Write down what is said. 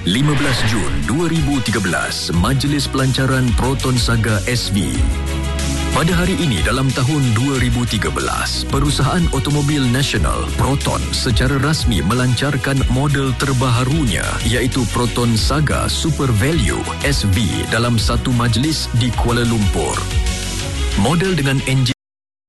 15 Jun 2013, Majlis Pelancaran Proton Saga SV. Pada hari ini dalam tahun 2013, perusahaan automobil nasional Proton secara rasmi melancarkan model terbaharunya iaitu Proton Saga Super Value SV dalam satu majlis di Kuala Lumpur. Model dengan enjin